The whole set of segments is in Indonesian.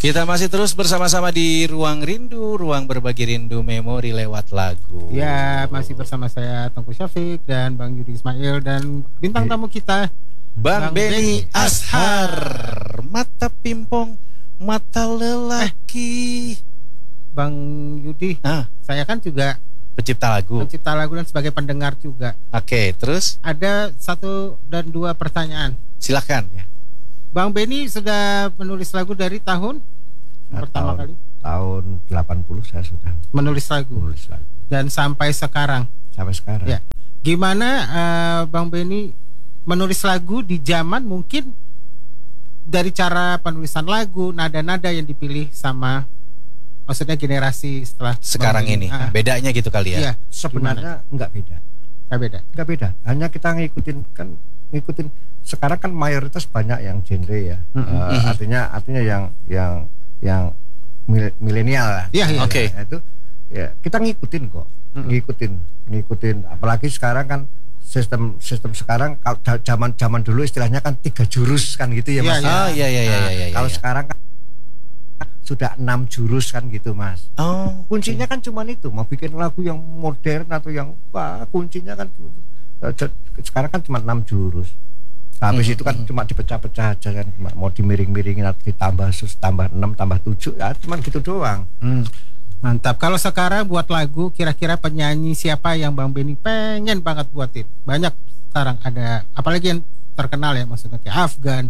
Kita masih terus bersama-sama di Ruang Rindu, ruang berbagi rindu memori lewat lagu. Ya, masih bersama saya Tengku Syafiq dan Bang Yudi Ismail dan bintang tamu kita Bang Benny Ashar. Mata pimpong, mata lelaki. Bang Yudi, saya kan juga pencipta lagu dan sebagai pendengar juga. Oke, terus ada 1 dan 2 pertanyaan. Silakan. Bang Benny sudah menulis lagu dari tahun pertama kali? Tahun 80 saya sudah menulis lagu. Dan sampai sekarang. Ya. Gimana Bang Benny menulis lagu di zaman mungkin dari cara penulisan lagu, nada-nada yang dipilih sama maksudnya generasi setelah sekarang ini. Bedanya gitu kali ya? Iya, sebenarnya enggak beda. Hanya kita ngikutin sekarang kan mayoritas banyak yang genre ya. Artinya yang milenial lah. Iya. Oke. Itu ya kita ngikutin kok. Ngikutin apalagi sekarang kan sistem sekarang kalau zaman dulu istilahnya kan 3 jurus kan gitu ya Mas. Iya. Kalau sekarang kan sudah 6 jurus kan gitu Mas. Kuncinya kan cuma itu, mau bikin lagu yang modern atau yang kuncinya kan sekarang kan cuma 6 jurus. Habis itu kan cuma dipecah-pecah aja kan, mau dimiring-miringin atau ditambah 6 tambah 7 ya cuma gitu doang. Mantap. Kalau sekarang buat lagu, kira-kira penyanyi siapa yang Bang Benny pengen banget buatin? Banyak sekarang ada, apalagi yang terkenal ya, maksudnya kayak Afgan,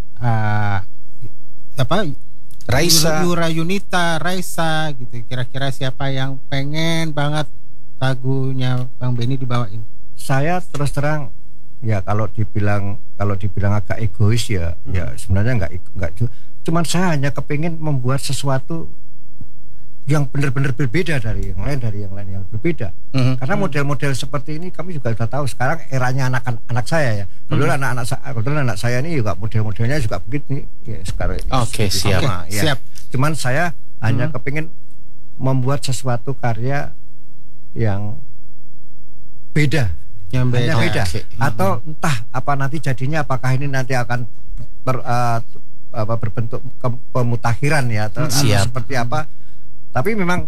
Raisa, Yura Yunita, Raisa gitu. Kira-kira siapa yang pengen banget lagunya Bang Benny dibawain? Saya terus terang ya kalau dibilang agak egois ya sebenarnya enggak. Cuman saya hanya kepingin membuat sesuatu yang benar-benar berbeda dari yang lain yang berbeda. Karena model-model seperti ini kami juga sudah tahu sekarang eranya anak saya ya. Kebetulan anak saya ini juga model-modelnya juga begitu ya sekarang. Oke, siap. Ya. Cuman saya hanya kepingin membuat sesuatu karya yang beda. Beda. Atau entah apa nanti jadinya, apakah ini nanti akan berbentuk pemutakhiran ya atau seperti apa. Tapi memang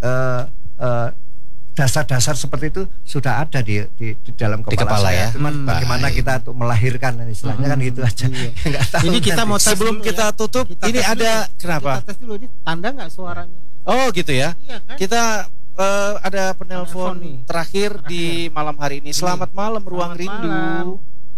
dasar-dasar seperti itu sudah ada di dalam kepala saya. Cuman bagaimana kita untuk melahirkan istilahnya kan gitu aja. Ini kita mau sebelum kita tutup, ini ada kenapa? Kita tes dulu, ini tanda nggak suaranya? Oh gitu ya. Iya, kan? Kita ada penelpon terakhir di malam hari ini. Selamat malam Ruang Rindu.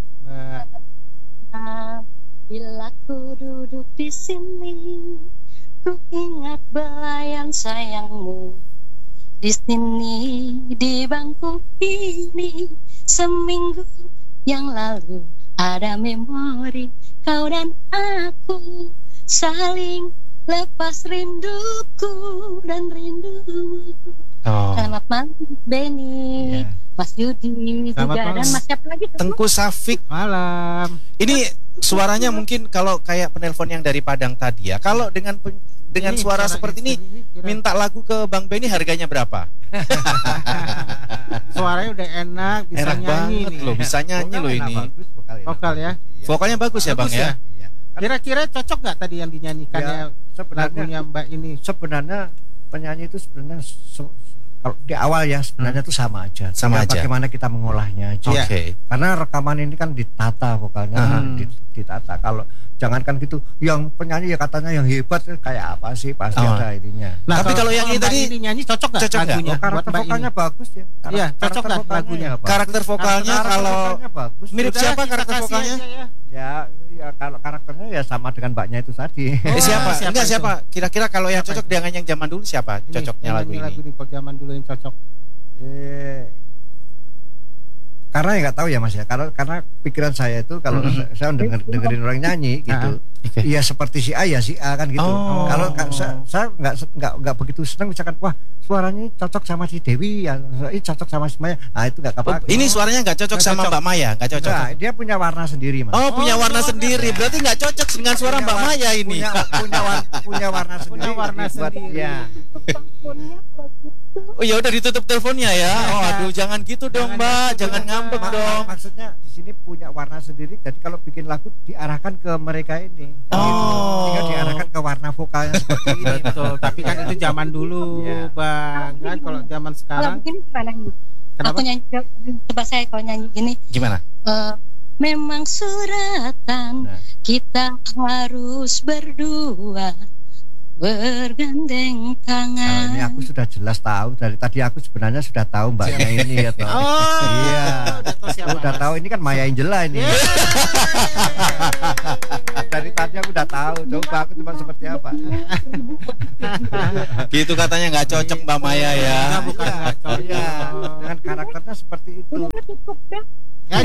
Bila ku duduk di sini, ku ingat belayan sayangmu. Di sini di bangku ini, seminggu yang lalu ada memori kau dan aku saling lepas rinduku dan rindu. Selamat malam Benny, Mas Yudi juga dan Mas siapa lagi? Tengku Syafiq. Malam. Ini suaranya mungkin kalau kayak penelpon yang dari Padang tadi ya. Kalau dengan suara seperti ini minta lagu ke Bang Benny harganya berapa? Suaranya udah enak, bisa enak nyanyi banget nih. Loh, bisa nyanyi loh ini. Vokal ya. Vokalnya bagus ya Bang ya. Kira-kira cocok nggak tadi yang dinyanyikannya lagunya Mbak ini? Sebenarnya penyanyi itu sebenarnya kalau di awal ya sebenarnya itu sama aja. Bagaimana kita mengolahnya aja. Karena rekaman ini kan ditata vokalnya, ditata. Kalau jangankan gitu, yang penyanyi ya katanya yang hebat kayak apa sih, pasti ada ininya. Nah, tapi kalau yang ini tadi nyanyi cocok nggak lagunya? Karakter vokalnya bagus ya. Iya, cocok nggak lagunya? Karakter vokalnya kalau bagus. Mirip siapa karakter vokalnya? Ya kalau karakternya ya sama dengan mbaknya itu tadi. Siapa? Kira-kira kalau yang cocok dengan yang zaman dulu siapa cocoknya lagu ini? Kalau zaman dulu yang cocok. Karena ya nggak tahu ya Mas ya. Karena pikiran saya itu kalau saya dengerin orang nyanyi gitu, iya seperti si A ya si A kan gitu. Kalau saya nggak begitu senang misalkan wah suaranya cocok sama si Dewi ya, ini cocok sama si Maya. Nah itu nggak apa-apa. Ini suaranya nggak cocok sama Mbak Maya, nggak cocok. Nah, dia punya warna sendiri Mas. Oh punya warna sendiri, berarti nggak cocok dengan suara Mbak Maya ini. Punya warna sendiri. Punya warna sendiri. Ya. Oh ya udah ditutup teleponnya ya. Oh aduh jangan gitu dong Mbak, jangan ngambek dong. Maksudnya di sini punya warna sendiri. Jadi kalau bikin lagu diarahkan ke mereka ini. Oh. Tinggal diarahkan ke warna vokalnya seperti ini. Betul, tapi kan itu zaman dulu, Iya. Bang. Kan kalau zaman Kalau sekarang begini gimana nih? Kenapa? Aku nyanyi, coba saya kalau nyanyi gini. Gimana? Memang suratan kita harus berdua bergandeng Nah, tangan. ini aku sudah jelas tahu dari tadi, aku sebenarnya sudah tahu mbaknya ini ya toh. Oh, Iya. udah tahu siapa. Udah tahu, ini kan Maya Angela ini. Dari tadi aku udah tahu. Coba aku cuma seperti apa. Gitu katanya nggak cocok Mbak Maya ya. Enggak, bukan enggak cocok. Iya, dengan karakternya seperti itu. Udah cukup dah. Ya,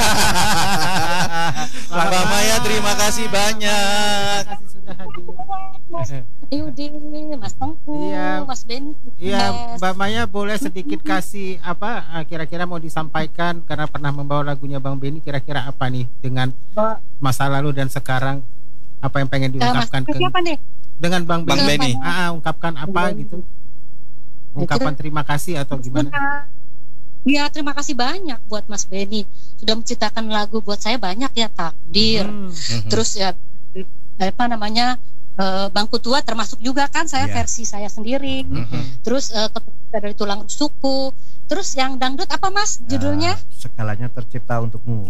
Mbak Maya terima kasih banyak. Terima kasih sudah hadir. Mas Yudi, Mas Tengku, Iya. Mas Beni. Iya, Mbak Maya boleh sedikit kasih apa kira-kira mau disampaikan karena pernah membawa lagunya Bang Beni, kira-kira apa nih dengan masa lalu dan sekarang, apa yang pengen diungkapkan Mas ke siapa nih? dengan Bang Bang Beni? Beni. Ungkapkan apa gitu? Ungkapan terima kasih atau gimana? Ya terima kasih banyak buat Mas Beni sudah menciptakan lagu buat saya banyak ya, Takdir. Terus ya apa namanya Bangku Tua termasuk juga kan saya Iya. versi saya sendiri. Terus dari Tulang Rusukku. Terus yang dangdut apa Mas judulnya? Segalanya tercipta untukmu.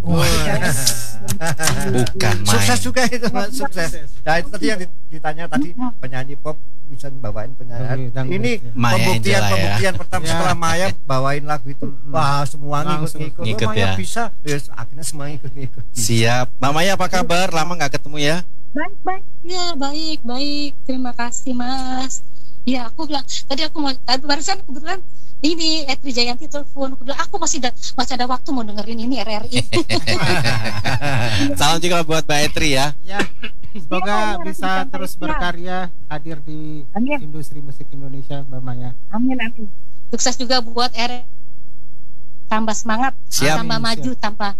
Bukan main. Sukses juga itu, Mas, sukses. Nah, itu tadi yang ditanya tadi, penyanyi pop bisa bawain penyanyi. Dangdut, Ini ya. Maya Angela ya. pembuktian pertama Ya. setelah Maya bawain lagu itu. Wah, semua Langsung ngikut. ngikut Oh, Maya ya. bisa. Yes, akhirnya semua ngikut. Siap. Mbak Maya apa kabar? Lama nggak ketemu ya? Baik. Ya, baik. Terima kasih, Mas. Ya, aku bilang tadi barusan kebetulan ini Etri Jayanti telepon. Aku bilang aku masih ada waktu mau dengerin ini RRI. Salam juga buat Mbak Etri ya. Ya, semoga Ya, bisa ya, terus ya. berkarya, hadir di Amin. industri musik Indonesia, Mbak Maya. Amin. Sukses juga buat RRI. Tambah semangat, Siap. tambah maju, tambah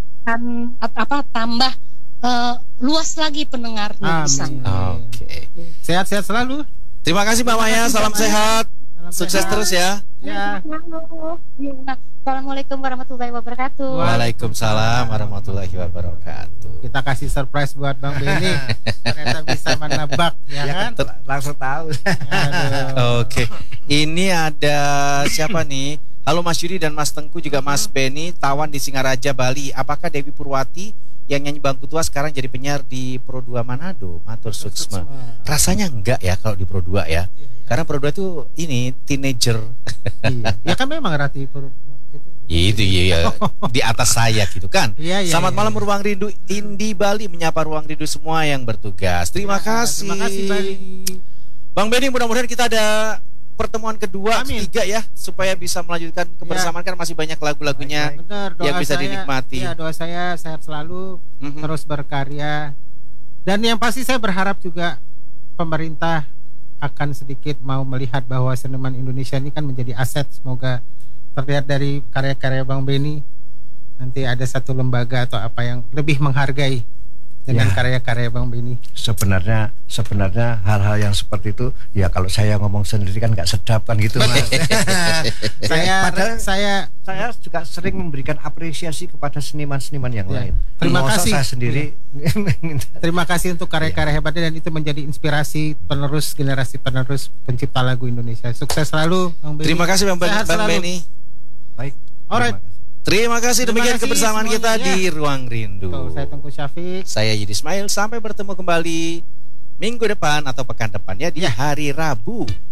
luas lagi pendengarnya bisa. Amin. Oke. Sehat-sehat selalu. Terima kasih Mbak Maya. Salam sehat. Salam Sukses sehat. terus ya. Ya. Ya. Assalamualaikum warahmatullahi wabarakatuh. Waalaikumsalam warahmatullahi wabarakatuh. Kita kasih surprise buat Bang Beni. Ternyata bisa menebak, ya kan? Langsung tahu. Aduh. Oke. Ini ada siapa nih? Halo Mas Yudi dan Mas Tengku, juga Mas Beni, Tawan di Singaraja, Bali. Apakah Dewi Purwati yang nyanyi Bangku Tua sekarang jadi penyiar di Pro 2 Manado? Matur suksma. Rasanya enggak ya kalau di Pro 2 ya. Karena Pro 2 itu ini teenager. Iya. Ya kan memang Rati Itu iya di atas saya gitu kan. Iya, iya, Selamat iya. malam Ruang Rindu Indi Bali, menyapa Ruang Rindu semua yang bertugas. Terima kasih. Terima kasih Bali. Bang Beni, mudah-mudahan kita ada pertemuan kedua, Amin. ketiga ya, supaya bisa melanjutkan kebersamaan, kan masih banyak lagu-lagunya Benar, doa yang bisa saya, dinikmati. Ya, doa saya sehat selalu, Mhm. terus berkarya. Dan yang pasti saya berharap juga pemerintah akan sedikit mau melihat bahwa seniman Indonesia ini kan menjadi aset. Semoga terlihat dari karya-karya Bang Beni nanti ada satu lembaga atau apa yang lebih menghargai dengan Ya. karya-karya Bang Beni. Sebenarnya hal-hal yang seperti itu ya kalau saya ngomong sendiri kan nggak sedap kan gitu, Mas. Padahal saya saya juga sering memberikan apresiasi kepada seniman-seniman yang Ya. lain. Terima Masa kasih. saya sendiri terima kasih untuk karya-karya hebatnya, dan itu menjadi inspirasi generasi penerus pencipta lagu Indonesia. Sukses selalu Bang Beni. Terima kasih Bang Sehat Bang selalu. Beni. baik. Alright. Terima kasih. Terima kasih, Terima demikian kasih kebersamaan kita semuanya. di Ruang Rindu. Tuh, saya Tengku Syafiq. Saya Yudi Ismail, sampai bertemu kembali minggu depan atau pekan depan ya di hari Rabu.